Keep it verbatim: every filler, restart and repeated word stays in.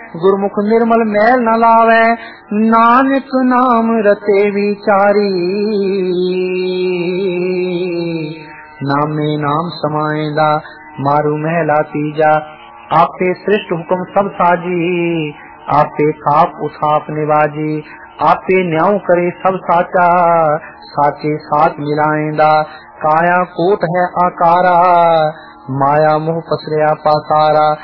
गुरमुख निर्मल मैल न लावे, नानक नाम रते विचारी। नामे नाम समाएंदा मारू महला तीजा, आपे श्रेष्ठ हुक्म सब साजी। आपे थाप उथाप निवाजी, आपे न्याय करे सब साचा। साचे साथ मिलाएंदा काया कोट है आकारा, माया मोह पसरिया पासारा।